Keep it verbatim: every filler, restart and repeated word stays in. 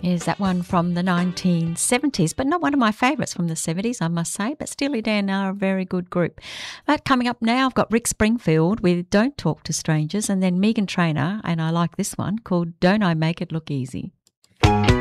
Is that one from the nineteen seventies, but not one of my favourites from the seventies, I must say, but Steely Dan are a very good group. But coming up now, I've got Rick Springfield with Don't Talk to Strangers, and then Meghan Trainor, and I like this one, called Don't I Make It Look Easy.